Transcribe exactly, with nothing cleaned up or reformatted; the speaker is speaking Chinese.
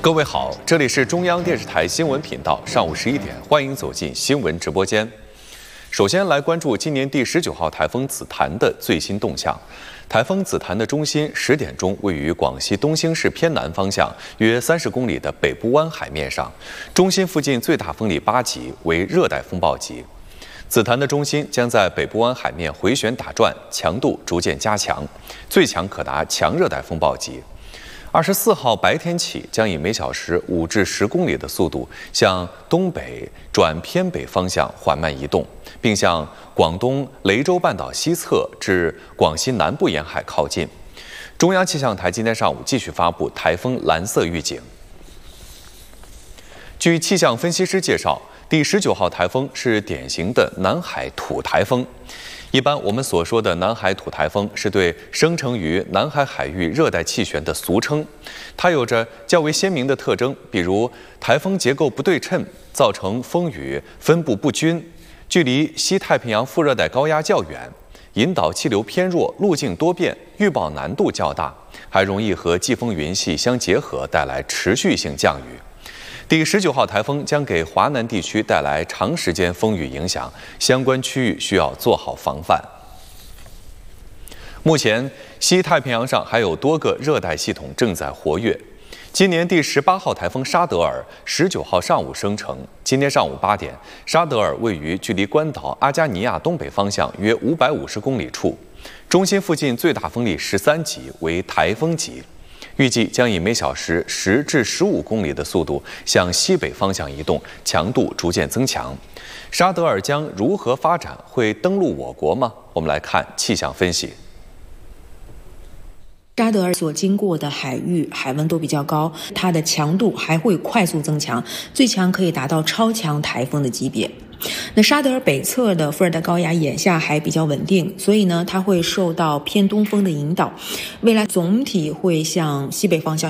各位好，这里是中央电视台新闻频道，上午十一点，欢迎走进新闻直播间。首先来关注今年第十九号台风紫檀的最新动向。台风紫檀的中心十点钟位于广西东兴市偏南方向约三十公里的北部湾海面上，中心附近最大风力八级，为热带风暴级。紫檀的中心将在北部湾海面回旋打转，强度逐渐加强，最强可达强热带风暴级。二十四号白天起，将以每小时五至十公里的速度向东北转偏北方向缓慢移动，并向广东雷州半岛西侧至广西南部沿海靠近。中央气象台今天上午继续发布台风蓝色预警。据气象分析师介绍，第十九号台风是典型的南海土台风。一般我们所说的南海土台风是对生成于南海海域热带气旋的俗称，它有着较为鲜明的特征，比如台风结构不对称，造成风雨分布不均，距离西太平洋副热带高压较远，引导气流偏弱，路径多变，预报难度较大，还容易和季风云系相结合，带来持续性降雨。第十九号台风将给华南地区带来长时间风雨影响，相关区域需要做好防范。目前，西太平洋上还有多个热带系统正在活跃。今年第十八号台风沙德尔十九号上午生成，今天上午八点，沙德尔位于距离关岛阿加尼亚东北方向约五百五十公里处，中心附近最大风力十三级，为台风级。预计将以每小时十至十五公里的速度向西北方向移动，强度逐渐增强。沙德尔将如何发展？会登陆我国吗？我们来看气象分析。 沙德尔所经过的海域海温都比较高，它的强度还会快速增强，最强可以达到超强台风的级别。那沙德尔北侧的副热带高压眼下还比较稳定，所以呢，它会受到偏东风的引导，未来总体会向西北方向